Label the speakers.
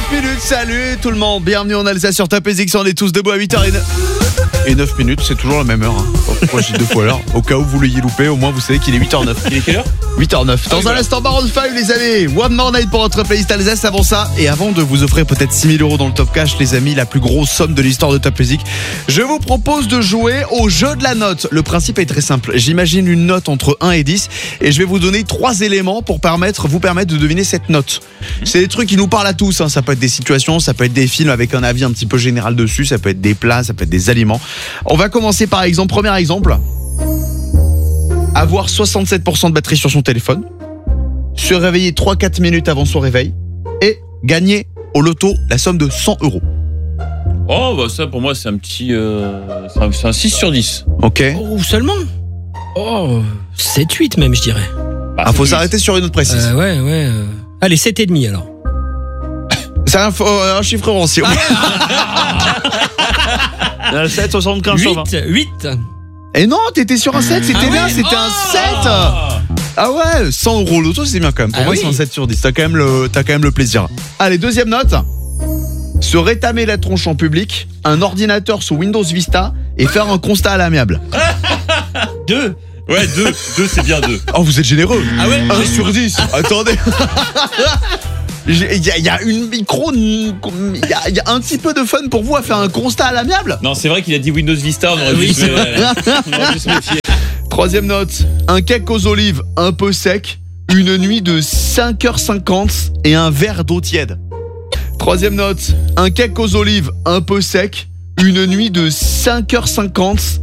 Speaker 1: minutes, salut tout le monde, bienvenue en Alsace sur Top Music, on est tous debout à 8h09 minutes, c'est toujours la même heure. Moi je dis 2 fois l'heure, au cas où vous l'ayez loupé, au moins vous savez qu'il est 8h09.
Speaker 2: Il est quelle heure ?
Speaker 1: 8h09. Dans un instant, Baron 5 les amis, One More Night pour votre playlist Alsace. Avant ça, et avant de vous offrir peut-être 6 000 € dans le Top Cash, les amis, la plus grosse somme de l'histoire de Top Music, je vous propose de jouer au jeu de la note. Le principe est très simple, j'imagine une note entre 1 et 10 et je vais vous donner 3 éléments pour vous permettre de deviner cette note. C'est des trucs qui nous parlent à tous, hein. Ça peut être des situations, ça peut être des films avec un avis un petit peu général dessus, ça peut être des plats, ça peut être des aliments. On va commencer par exemple, premier exemple, avoir 67% de batterie sur son téléphone, se réveiller 3-4 minutes avant son réveil et gagner au loto la somme de 100 €.
Speaker 2: Oh bah ça pour moi c'est un petit c'est un 6 sur 10.
Speaker 1: Ok.
Speaker 3: Oh, seulement. Oh, 7-8 même, je dirais.
Speaker 1: Ah, faut s'arrêter sur une note précise.
Speaker 3: Ouais. Allez, 7,5 alors.
Speaker 1: C'est un chiffre roncier. 7, 75 sur 20.
Speaker 3: 8.
Speaker 1: Et non, t'étais sur un 7, c'était bien, c'était un 7. Ah ouais, 100 € loto, c'est bien quand même. Pour moi, c'est un 7 sur 10. T'as quand même le plaisir. Allez, deuxième note. Se rétamer la tronche en public, un ordinateur sous Windows Vista et faire un constat à l'amiable.
Speaker 2: 2. Ouais, 2 c'est bien 2.
Speaker 1: Oh, vous êtes généreux.
Speaker 3: Ah ouais,
Speaker 1: 1 sur 10. Attendez. Il y a une micro, il y a un petit peu de fun pour vous à faire un constat à l'amiable.
Speaker 2: Non, c'est vrai qu'il a dit Windows Vista, on aurait dû se méfier.
Speaker 1: Troisième note, un cake aux olives un peu sec, une nuit de 5h50 et un verre d'eau tiède. Troisième note, un cake aux olives un peu sec, une nuit de 5h50